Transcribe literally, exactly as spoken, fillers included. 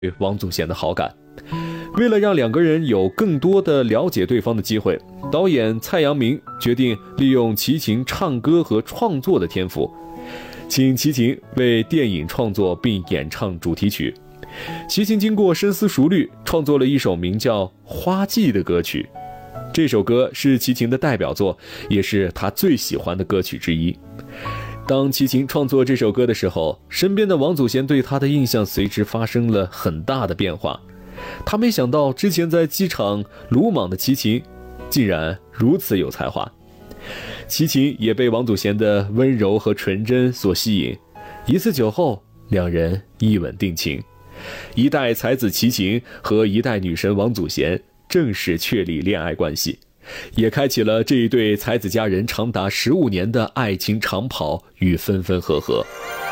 王祖贤的好感。为了让两个人有更多的了解对方的机会，导演蔡阳明决定利用齐秦唱歌和创作的天赋，请齐秦为电影创作并演唱主题曲。齐秦经过深思熟虑，创作了一首名叫《花季》的歌曲。这首歌是齐秦的代表作，也是他最喜欢的歌曲之一。当齐秦创作这首歌的时候，身边的王祖贤对他的印象随之发生了很大的变化。他没想到之前在机场鲁莽的齐秦竟然如此有才华。齐秦也被王祖贤的温柔和纯真所吸引，一次酒后，两人一吻定情。一代才子齐秦和一代女神王祖贤正式确立恋爱关系，也开启了这一对才子佳人长达十五年的爱情长跑与分分合合。